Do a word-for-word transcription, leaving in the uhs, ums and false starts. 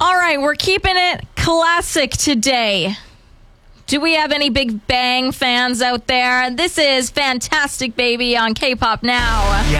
All right, we're keeping it classic today. Do we have any Big Bang fans out there? This is Fantastic Baby on K-Pop Now.